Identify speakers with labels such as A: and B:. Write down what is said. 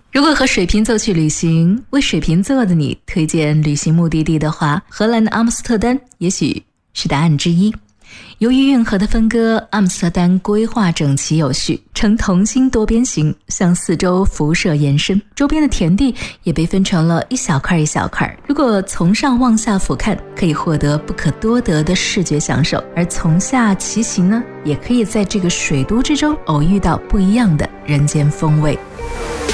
A: 如果和水瓶座去旅行，为水瓶座的你推荐旅行目的地的话，荷兰的阿姆斯特丹也许是答案之一。由于运河的分割，阿姆斯特丹规划整齐有序，呈同心多边形，向四周辐射延伸，周边的田地也被分成了一小块一小块。如果从上往下俯瞰，可以获得不可多得的视觉享受，而从下骑行呢，也可以在这个水都之中偶遇到不一样的人间风味。